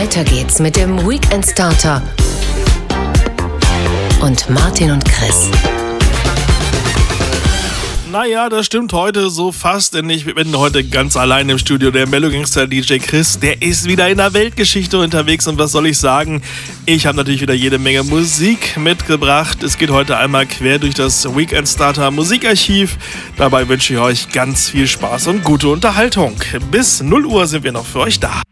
Weiter geht's mit dem Weekend Starter und Martin und Chris. Naja, das stimmt heute so fast, denn ich bin heute ganz allein im Studio. Der Mellogangster DJ Chris, der ist wieder in der Weltgeschichte unterwegs und was soll ich sagen? Ich habe natürlich wieder jede Menge Musik mitgebracht. Es geht heute einmal quer durch das Weekend Starter Musikarchiv. Dabei wünsche ich euch ganz viel Spaß und gute Unterhaltung. Bis 0 Uhr sind wir noch für euch da.